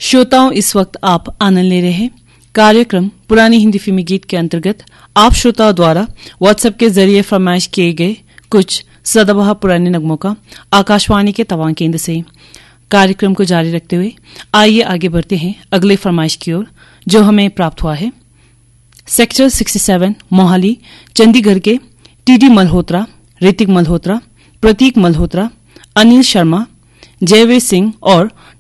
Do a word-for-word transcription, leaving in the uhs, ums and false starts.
श्रोताओं, इस वक्त आप आनंद ले रहे हैं कार्यक्रम पुरानी हिंदी फिल्मी गीत के अंतर्गत आप श्रोताओं द्वारा व्हाट्सएप के जरिए फरमाइश किए गए कुछ सदाबहार पुराने नगमों का आकाशवाणी के तवांग केंद्र से। कार्यक्रम को जारी रखते हुए आइए आगे बढ़ते हैं अगले फरमाइश की ओर, जो हमें प्राप्त हुआ है सेक्टर सड़सठ मोहाली चंडीगढ़ के टीडी मल्होत्रा, ऋतिक मल्होत्रा, प्रतीक मल्होत्रा, अनिल शर्मा, जयवीर सिंह और